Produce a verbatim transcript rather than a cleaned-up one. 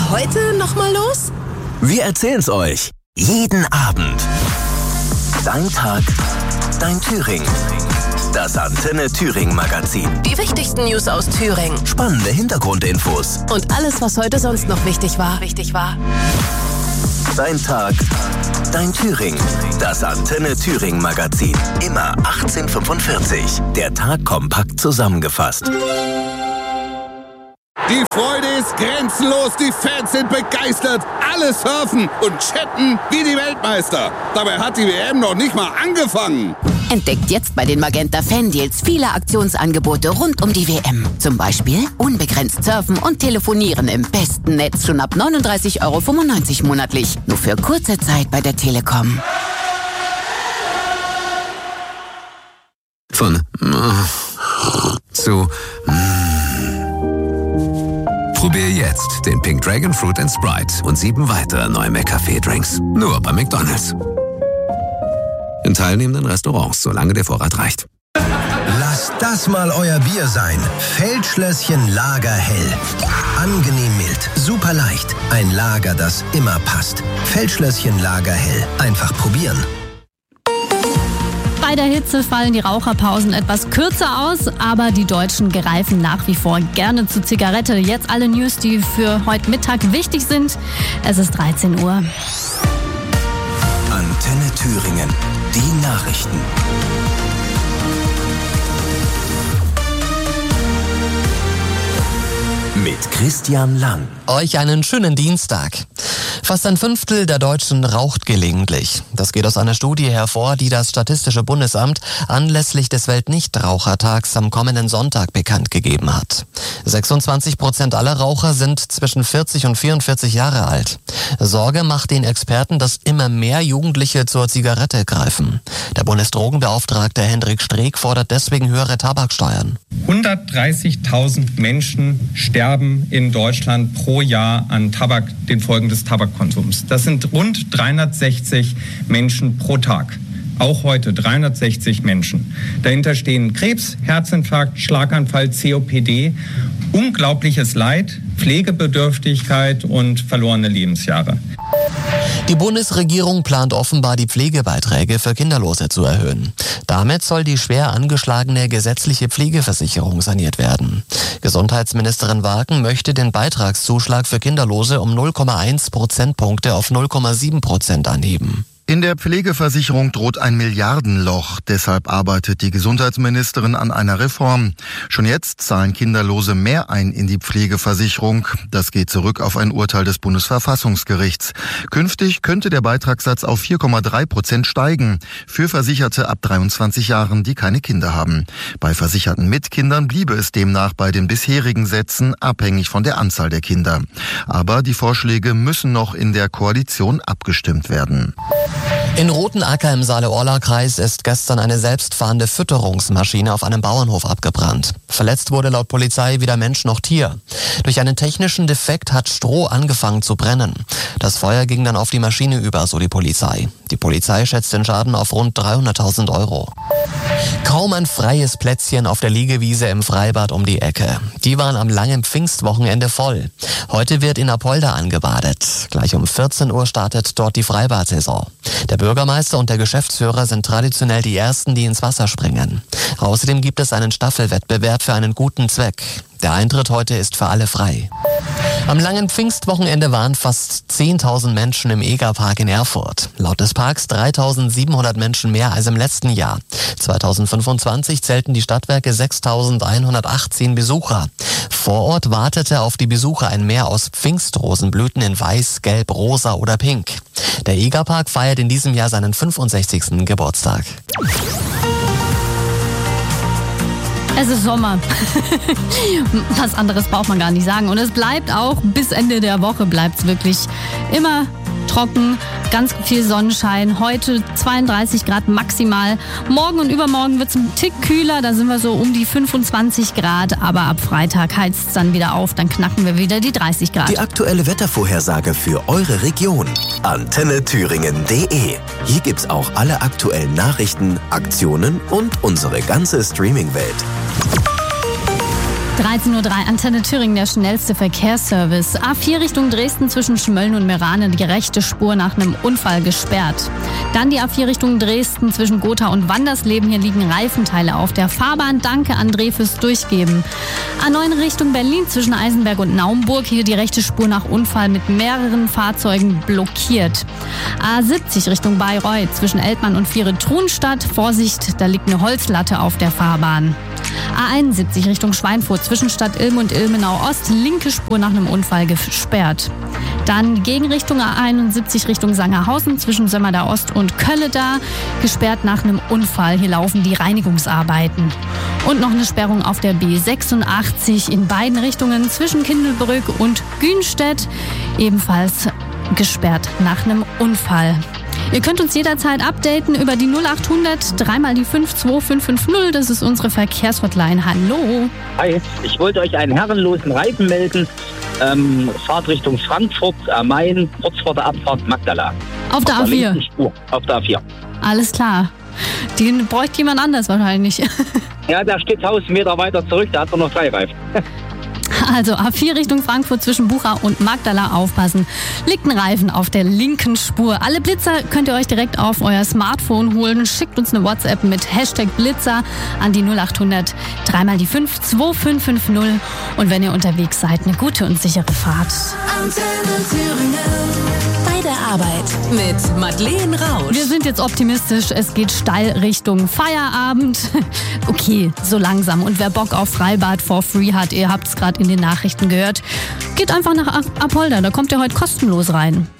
heute nochmal los? Wir erzählen's euch. Jeden Abend. Dein Tag, dein Thüringen. Das Antenne Thüringen Magazin. Die wichtigsten News aus Thüringen. Spannende Hintergrundinfos. Und alles, was heute sonst noch wichtig war. Wichtig war. Dein Tag, dein Thüringen. Das Antenne Thüringen Magazin. Immer achtzehn Uhr fünfundvierzig. Der Tag kompakt zusammengefasst. Die Freude ist grenzenlos, die Fans sind begeistert, alle surfen und chatten wie die Weltmeister. Dabei hat die W M noch nicht mal angefangen. Entdeckt jetzt bei den Magenta Fan-Deals viele Aktionsangebote rund um die W M. Zum Beispiel unbegrenzt surfen und telefonieren im besten Netz schon ab neununddreißig Euro fünfundneunzig monatlich. Nur für kurze Zeit bei der Telekom. Von zu Probier jetzt den Pink Dragon Fruit and Sprite und sieben weitere neue McCafé-Drinks. Nur bei McDonald's. In teilnehmenden Restaurants, solange der Vorrat reicht. Lasst das mal euer Bier sein. Feldschlösschen Lagerhell. Angenehm mild, super leicht. Ein Lager, das immer passt. Feldschlösschen Lagerhell. Einfach probieren. Bei der Hitze fallen die Raucherpausen etwas kürzer aus, aber die Deutschen greifen nach wie vor gerne zur Zigarette. Jetzt alle News, die für heute Mittag wichtig sind. Es ist dreizehn Uhr. Antenne Thüringen. Die Nachrichten. Mit Christian Lang. Euch einen schönen Dienstag. Fast ein Fünftel der Deutschen raucht gelegentlich. Das geht aus einer Studie hervor, die das Statistische Bundesamt anlässlich des Weltnichtrauchertags am kommenden Sonntag bekannt gegeben hat. sechsundzwanzig Prozent aller Raucher sind zwischen vierzig und vierundvierzig Jahre alt. Sorge macht den Experten, dass immer mehr Jugendliche zur Zigarette greifen. Der Bundesdrogenbeauftragte Hendrik Streeck fordert deswegen höhere Tabaksteuern. hundertdreißigtausend Menschen sterben in Deutschland pro Jahr an Tabak, den Folgen des Tabakkonsums. Das sind rund dreihundertsechzig Menschen pro Tag. Auch heute dreihundertsechzig Menschen. Dahinter stehen Krebs, Herzinfarkt, Schlaganfall, C O P D, unglaubliches Leid, Pflegebedürftigkeit und verlorene Lebensjahre. Die Bundesregierung plant offenbar, die Pflegebeiträge für Kinderlose zu erhöhen. Damit soll die schwer angeschlagene gesetzliche Pflegeversicherung saniert werden. Gesundheitsministerin Wagen möchte den Beitragszuschlag für Kinderlose um null Komma eins Prozentpunkte auf null Komma sieben Prozent anheben. In der Pflegeversicherung droht ein Milliardenloch. Deshalb arbeitet die Gesundheitsministerin an einer Reform. Schon jetzt zahlen Kinderlose mehr ein in die Pflegeversicherung. Das geht zurück auf ein Urteil des Bundesverfassungsgerichts. Künftig könnte der Beitragssatz auf vier Komma drei Prozent steigen. Für Versicherte ab dreiundzwanzig Jahren, die keine Kinder haben. Bei Versicherten mit Kindern bliebe es demnach bei den bisherigen Sätzen, abhängig von der Anzahl der Kinder. Aber die Vorschläge müssen noch in der Koalition abgestimmt werden. In Rothenacker im Saale-Orla-Kreis ist gestern eine selbstfahrende Fütterungsmaschine auf einem Bauernhof abgebrannt. Verletzt wurde laut Polizei weder Mensch noch Tier. Durch einen technischen Defekt hat Stroh angefangen zu brennen. Das Feuer ging dann auf die Maschine über, so die Polizei. Die Polizei schätzt den Schaden auf rund dreihunderttausend Euro. Kaum ein freies Plätzchen auf der Liegewiese im Freibad um die Ecke. Die waren am langen Pfingstwochenende voll. Heute wird in Apolda angebadet. Gleich um vierzehn Uhr startet dort die Freibad-Saison. Der Bürgermeister und der Geschäftsführer sind traditionell die Ersten, die ins Wasser springen. Außerdem gibt es einen Staffelwettbewerb für einen guten Zweck. Der Eintritt heute ist für alle frei. Am langen Pfingstwochenende waren fast zehntausend Menschen im Egerpark in Erfurt. Laut des Parks dreitausendsiebenhundert Menschen mehr als im letzten Jahr. zweitausendfünfundzwanzig zählten die Stadtwerke sechstausendeinhundertachtzehn Besucher. Vor Ort wartete auf die Besucher ein Meer aus Pfingstrosenblüten in Weiß, Gelb, Rosa oder Pink. Der Egerpark feiert in diesem Jahr seinen fünfundsechzigsten Geburtstag. Es ist Sommer. Was anderes braucht man gar nicht sagen. Und es bleibt auch bis Ende der Woche bleibt es wirklich immer trocken, ganz viel Sonnenschein. Heute zweiunddreißig Grad maximal. Morgen und übermorgen wird es ein Tick kühler. Da sind wir so um die fünfundzwanzig Grad. Aber ab Freitag heizt es dann wieder auf. Dann knacken wir wieder die dreißig Grad. Die aktuelle Wettervorhersage für eure Region. Antenne Thüringen punkt de. Hier gibt's auch alle aktuellen Nachrichten, Aktionen und unsere ganze Streaming-Welt. dreizehn Uhr drei, Antenne Thüringen, der schnellste Verkehrsservice. A vier Richtung Dresden zwischen Schmölln und Meerane, die rechte Spur nach einem Unfall gesperrt. Dann die A vier Richtung Dresden zwischen Gotha und Wandersleben. Hier liegen Reifenteile auf der Fahrbahn. Danke, André, fürs Durchgeben. A neun Richtung Berlin zwischen Eisenberg und Naumburg. Hier die rechte Spur nach Unfall mit mehreren Fahrzeugen blockiert. A siebzig Richtung Bayreuth zwischen Eltmann und Viere-Trunstadt. Vorsicht, da liegt eine Holzlatte auf der Fahrbahn. A einundsiebzig Richtung Schweinfurt zwischen Stadt Ilm und Ilmenau Ost, linke Spur nach einem Unfall gesperrt. Dann Gegenrichtung A einundsiebzig Richtung Sangerhausen zwischen Sömmerda Ost und Kölleda, gesperrt nach einem Unfall. Hier laufen die Reinigungsarbeiten. Und noch eine Sperrung auf der B sechsundachtzig in beiden Richtungen zwischen Kindelbrück und Günstedt, ebenfalls gesperrt nach einem Unfall. Ihr könnt uns jederzeit updaten über die null acht hundert, dreimal die fünf zwei fünf fünf null. Das ist unsere Verkehrshotline. Hallo. Hi, ich wollte euch einen herrenlosen Reifen melden. Ähm, Fahrt Richtung Frankfurt am Main, kurz vor der Abfahrt Magdala. Auf der A vier? Spur, auf der A vier. Alles klar. Den bräuchte jemand anders wahrscheinlich. Ja, der steht tausend Meter weiter zurück, da hat er noch drei Reifen. Also A vier Richtung Frankfurt zwischen Bucha und Magdala aufpassen. Liegt ein Reifen auf der linken Spur. Alle Blitzer könnt ihr euch direkt auf euer Smartphone holen. Schickt uns eine WhatsApp mit Hashtag Blitzer an die null acht hundert, dreimal die fünf zwei fünf fünf null. Und wenn ihr unterwegs seid, eine gute und sichere Fahrt. Antenne Thüringen. Bei der Arbeit mit Madeleine Rausch. Wir sind jetzt optimistisch. Es geht steil Richtung Feierabend. Okay, so langsam. Und wer Bock auf Freibad for free hat, ihr habt es gerade in den Nachrichten gehört, geht einfach nach Apolda. Da kommt ihr heute kostenlos rein.